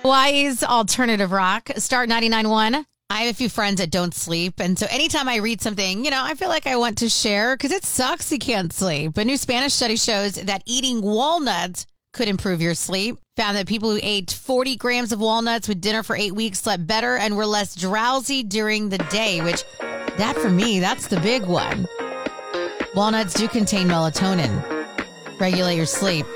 Hawaii's alternative rock, Start 99.1. I have a few friends that don't sleep. And so anytime I read something, I feel like I want to share because it sucks you can't sleep. A new Spanish study shows that eating walnuts could improve your sleep. Found that people who ate 40 grams of walnuts with dinner for 8 weeks slept better and were less drowsy during the day, which that for me, that's the big one. Walnuts do contain melatonin. Regulate your sleep.